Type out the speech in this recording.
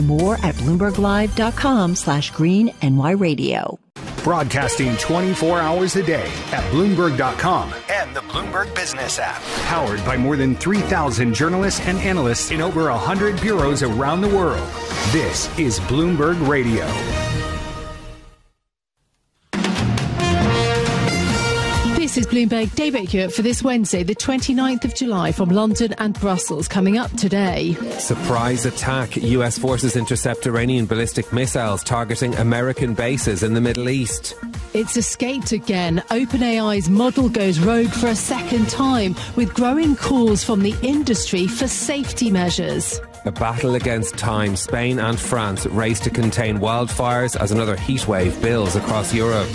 more at BloombergLive.com/greenNYRadio. Broadcasting 24 hours a day at Bloomberg.com and the Bloomberg Business app. Powered by more than 3,000 journalists and analysts in over 100 bureaus around the world. This is Bloomberg Radio. This is Bloomberg Daybreak Europe for this Wednesday, the 29th of July, from London and Brussels. Coming up today. Surprise attack. US forces intercept Iranian ballistic missiles targeting American bases in the Middle East. It's escaped again. OpenAI's model goes rogue for a second time, with growing calls from the industry for safety measures. A battle against time. Spain and France race to contain wildfires as another heatwave builds across Europe.